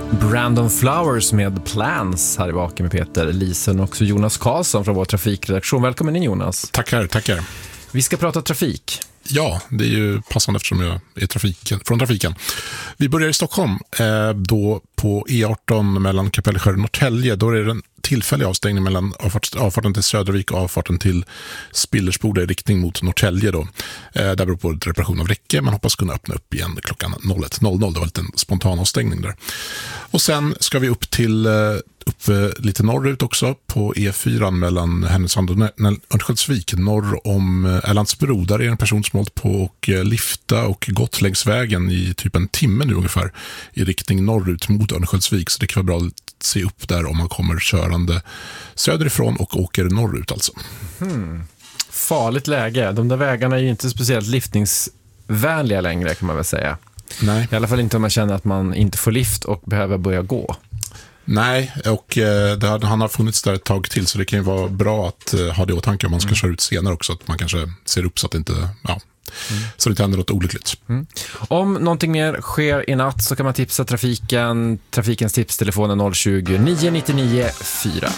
Brandon Flowers med Plans här i Vaken med Peter Lisen och också Jonas Karlsson från vår trafikredaktion. Välkommen in, Jonas. Tackar. Vi ska prata trafik. Ja, det är ju passande eftersom jag är från trafiken. Vi börjar i Stockholm, då på E18 mellan Kapellskär och Norrtälje. Då är det en tillfällig avstängning mellan avfarten till Södervik och avfarten till Spillersboda i riktning mot Norrtälje. Där beror på reparation av räcke. Man hoppas kunna öppna upp igen klockan 01.00. Det var lite en spontan avstängning där. Och sen ska vi upp lite norrut också på E4 mellan Härnösand och Örnsköldsvik norr om Erlandsbro. Där är en person som hållit på och lifta och gått längs vägen i typ en timme nu ungefär i riktning norrut mot Örnsköldsvik. Så det kan vara bra att se upp där om man kommer körande söderifrån och åker norrut alltså. Farligt läge. De där vägarna är ju inte speciellt liftningsvänliga längre, kan man väl säga. Nej. I alla fall inte om man känner att man inte får lift och behöver börja gå. Nej, och han har funnits där ett tag till, så det kan ju vara bra att ha det i åtanke om man ska köra ut senare också, att man kanske ser upp så att det inte, så det inte händer något olyckligt. Om någonting mer sker i natt så kan man tipsa trafikens tipstelefon 020 999 4.